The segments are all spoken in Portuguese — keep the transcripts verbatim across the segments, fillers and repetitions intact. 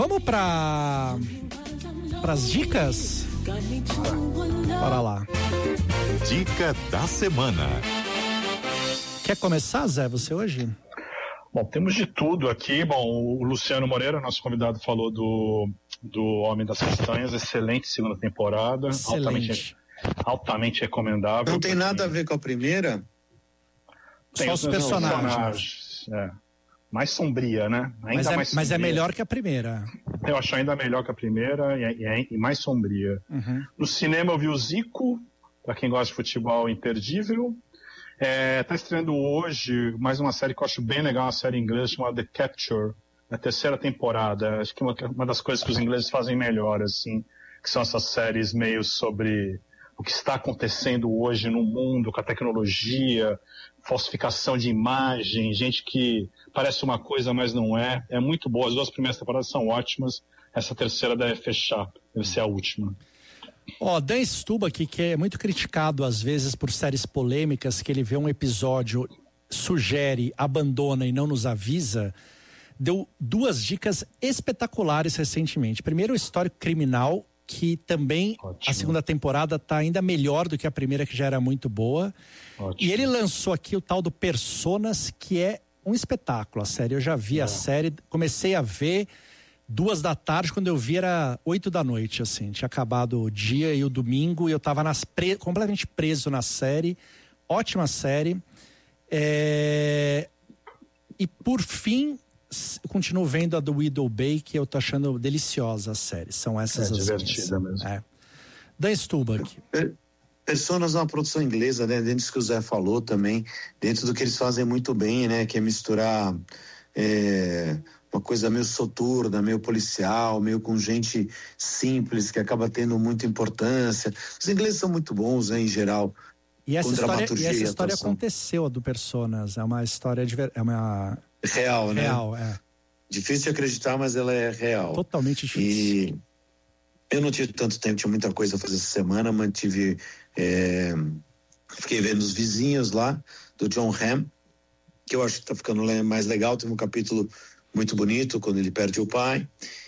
Vamos para as dicas? Bora lá. Dica da semana. Quer começar, Zé, você hoje? Bom, temos de tudo aqui. Bom, o Luciano Moreira, nosso convidado, falou do, do Homem das Castanhas. Excelente segunda temporada. Excelente. Altamente, altamente recomendável. Não tem nada a ver com a primeira? Tem Só os personagens. personagens é. Mais sombria, né? Ainda mas, é, mais mas é melhor que a primeira. Eu acho ainda melhor que a primeira e, e, e mais sombria. Uhum. No cinema eu vi o Zico, para quem gosta de futebol, imperdível. É, tá estreando hoje mais uma série que eu acho bem legal, uma série inglesa chamada The Capture, a terceira temporada. Acho que uma, uma das coisas que os ingleses fazem melhor, assim, que são essas séries meio sobre o que está acontecendo hoje no mundo com a tecnologia, falsificação de imagem, gente que parece uma coisa, mas não é. É muito boa. As duas primeiras temporadas são ótimas. Essa terceira deve fechar, deve ser a última. Ó, oh, Dan Stubach, que é muito criticado às vezes por séries polêmicas, que ele vê um episódio, sugere, abandona e não nos avisa, deu duas dicas espetaculares recentemente. Primeiro, o Histórico Criminal, que também Ótimo. A segunda temporada está ainda melhor do que a primeira, que já era muito boa. Ótimo. E ele lançou aqui o tal do Personas, que é um espetáculo, a série. Eu já vi é. a série, comecei a ver duas da tarde, quando eu vi era oito da noite, assim. Tinha acabado o dia e o domingo e eu estava nas pre... completamente preso na série. Ótima série. É... E por fim, continuo vendo a do Widow Bay, que eu tô achando deliciosa a série. São essas é, as divertida minhas. mesmo. É. Dan Stubach. Personas é uma produção inglesa, né? Dentro disso que o Zé falou também, dentro do que eles fazem muito bem, né? Que é misturar é, uma coisa meio soturna, meio policial, meio com gente simples, que acaba tendo muita importância. Os ingleses são muito bons, né, em geral. E essa história, e essa história aconteceu, a do Personas. É uma história de ver... é uma real, né? Real, é. Difícil de acreditar, mas ela é real. Totalmente difícil. E eu não tive tanto tempo, tinha muita coisa a fazer essa semana, mantive... É... Fiquei vendo Os Vizinhos lá, do John Hamm, que eu acho que tá ficando mais legal. Tem um capítulo muito bonito, quando ele perde o pai.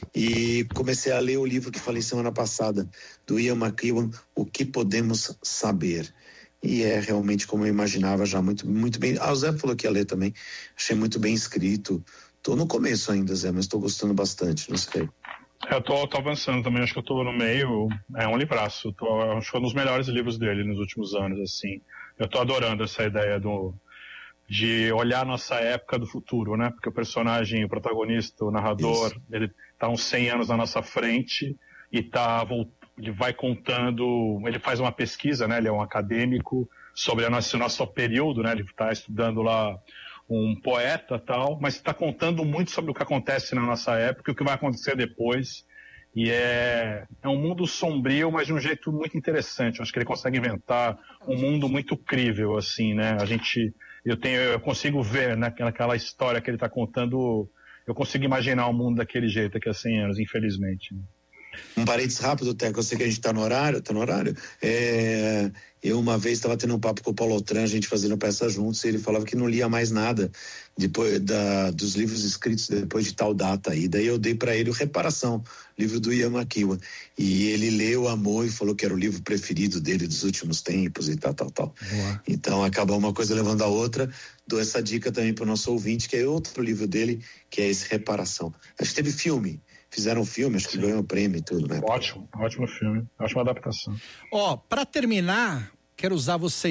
E comecei a ler o livro que falei semana passada, do Ian McEwan, O Que Podemos Saber. E é realmente como eu imaginava, já muito, muito bem. Ah, o Zé falou que ia ler também. Achei muito bem escrito. Tô no começo ainda, Zé, mas tô gostando bastante, não sei. Eu tô, tô avançando também, acho que eu tô no meio. É um livraço. Tô, acho que é um dos melhores livros dele nos últimos anos, assim. Eu tô adorando essa ideia do, de olhar a nossa época do futuro, né? Porque o personagem, o protagonista, o narrador, Isso. ele tá uns cem anos na nossa frente e tá voltando. Ele vai contando, ele faz uma pesquisa, né? Ele é um acadêmico sobre o nosso, nosso período, né? Ele está estudando lá um poeta e tal, mas está contando muito sobre o que acontece na nossa época e o que vai acontecer depois. E é, é um mundo sombrio, mas de um jeito muito interessante. Eu acho que ele consegue inventar um mundo muito crível, assim, né? A gente, eu tenho, eu consigo ver, né? Naquela história que ele está contando, eu consigo imaginar o mundo daquele jeito daqui a cem anos, infelizmente. Né? Um parênteses rápido, Teco, eu sei que a gente tá no horário, tá no horário. É, eu uma vez estava tendo um papo com o Paulo Otran, a gente fazendo peça juntos, e ele falava que não lia mais nada depois da, dos livros escritos depois de tal data aí. Daí eu dei para ele o Reparação, livro do Ian McEwan. E ele leu, amou e falou que era o livro preferido dele dos últimos tempos e tal, tal, tal. Boa. Então acabou uma coisa levando a outra. Dou essa dica também para o nosso ouvinte, que é outro livro dele, que é esse Reparação. Acho que teve filme. Fizeram um filme, acho que Sim. ganhou um prêmio e tudo, né? Ótimo, ótimo filme, ótima adaptação. Ó, pra terminar, quero usar vocês